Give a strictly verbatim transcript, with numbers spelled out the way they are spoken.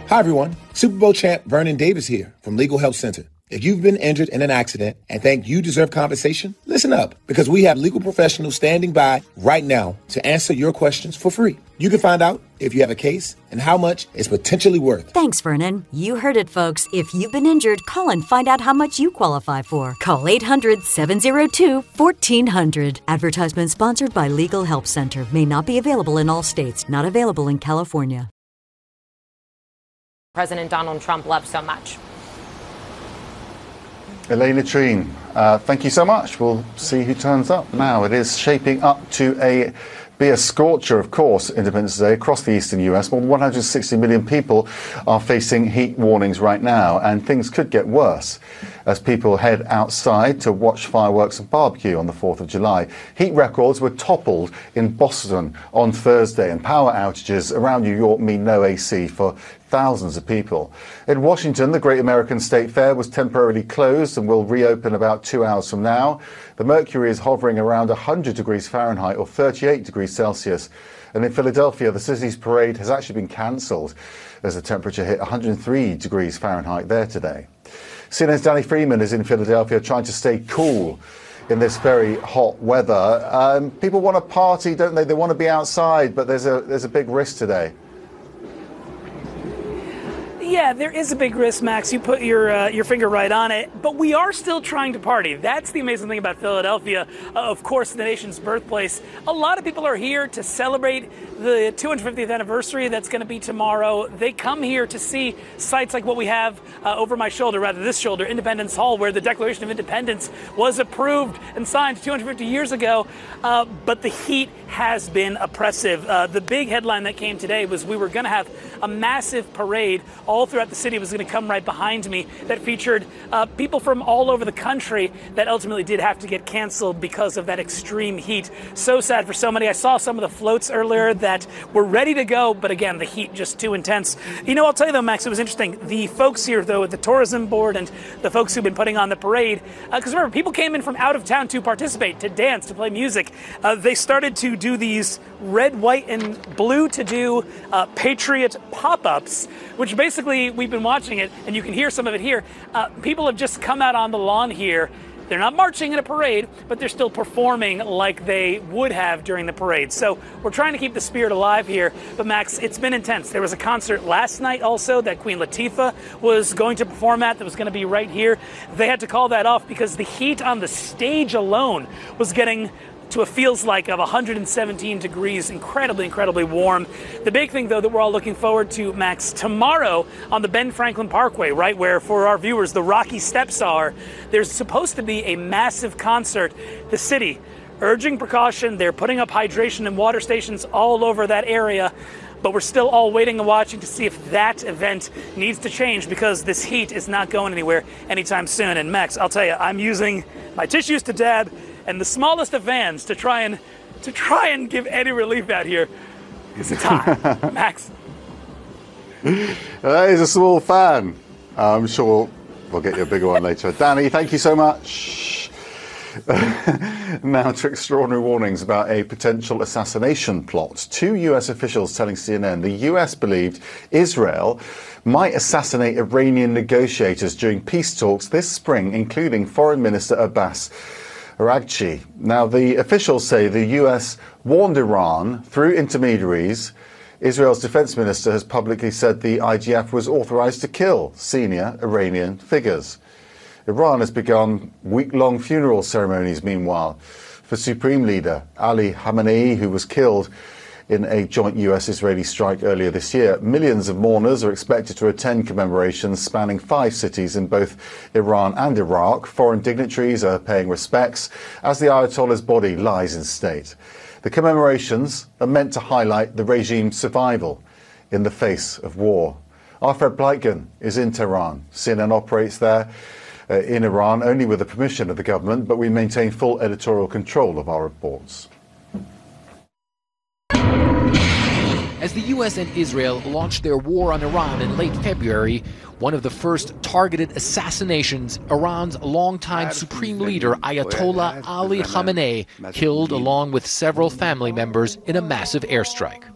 Hi, everyone. Super Bowl champ Vernon Davis here from Legal Help Center. If you've been injured in an accident and think you deserve compensation, listen up, because we have legal professionals standing by right now to answer your questions for free. You can find out if you have a case and how much it's potentially worth. Thanks, Vernon. You heard it, folks. If you've been injured, call and find out how much you qualify for. Call eight hundred, seven oh two, fourteen hundred. Advertisement sponsored by Legal Help Center. May not be available in all states. Not available in California. President Donald Trump loves so much. Elaine Latrine, uh, thank you so much. We'll see who turns up now. It is shaping up to a be a scorcher, of course, Independence Day across the eastern U S. More than one hundred sixty million people are facing heat warnings right now, and things could get worse as people head outside to watch fireworks and barbecue on the fourth of July. Heat records were toppled in Boston on Thursday, and power outages around New York mean no A C for thousands of people. In Washington, the Great American State Fair was temporarily closed and will reopen about two hours from now. The mercury is hovering around one hundred degrees Fahrenheit or thirty-eight degrees Celsius. And in Philadelphia, the city's parade has actually been cancelled as the temperature hit one hundred three degrees Fahrenheit there today. C N N's Danny Freeman is in Philadelphia trying to stay cool in this very hot weather. Um, people want to party, don't they? They want to be outside, but there's a there's a big risk today. Yeah, there is a big risk, Max. You put your uh, your finger right on it. But we are still trying to party. That's the amazing thing about Philadelphia. Uh, of course, the nation's birthplace. A lot of people are here to celebrate the two hundred fiftieth anniversary that's going to be tomorrow. They come here to see sites like what we have uh, over my shoulder, rather this shoulder, Independence Hall, where the Declaration of Independence was approved and signed two hundred fifty years ago. Uh, but the heat has been oppressive. Uh, the big headline that came today was we were going to have a massive parade all throughout the city. It was going to come right behind me that featured uh, people from all over the country that ultimately did have to get canceled because of that extreme heat. So sad for so many. I saw some of the floats earlier that were ready to go, but again, the heat just too intense. You know, I'll tell you though, Max, it was interesting. The folks here, though, at the tourism board and the folks who've been putting on the parade, because uh, remember, people came in from out of town to participate, to dance, to play music. Uh, they started to do these red, white, and blue to do uh, Patriot pop-ups, which basically we've been watching it, and you can hear some of it here. Uh, people have just come out on the lawn here. They're not marching in a parade, but they're still performing like they would have during the parade. So we're trying to keep the spirit alive here. But Max, it's been intense. There was a concert last night also that Queen Latifah was going to perform at that was going to be right here. They had to call that off because the heat on the stage alone was getting to a feels like of one hundred seventeen degrees, incredibly, incredibly warm. The big thing, though, that we're all looking forward to, Max, tomorrow on the Ben Franklin Parkway, right where, for our viewers, the Rocky Steps are, there's supposed to be a massive concert. The city urging precaution. They're putting up hydration and water stations all over that area. But we're still all waiting and watching to see if that event needs to change because this heat is not going anywhere anytime soon. And Max, I'll tell you, I'm using my tissues to dab and the smallest of vans to try and to try and give any relief out here because it's hot. Max. That is a small fan. I'm sure we'll get you a bigger one later. Danny, thank you so much. Now to extraordinary warnings about a potential assassination plot. Two U S officials telling C N N the U S believed Israel might assassinate Iranian negotiators during peace talks this spring, including Foreign Minister Abbas Araghchi. Now, the officials say the U S warned Iran through intermediaries. Israel's defense minister has publicly said the I D F was authorized to kill senior Iranian figures. Iran has begun week-long funeral ceremonies, meanwhile, for Supreme Leader Ali Khamenei, who was killed in a joint U S-Israeli strike earlier this year. Millions of mourners are expected to attend commemorations spanning five cities in both Iran and Iraq. Foreign dignitaries are paying respects as the Ayatollah's body lies in state. The commemorations are meant to highlight the regime's survival in the face of war. Our Fred Bleitgen is in Tehran. C N N operates there uh, in Iran only with the permission of the government, but we maintain full editorial control of our reports. As the U S and Israel launched their war on Iran in late February, one of the first targeted assassinations, Iran's longtime supreme leader Ayatollah Ali Khamenei, killed along with several family members in a massive airstrike.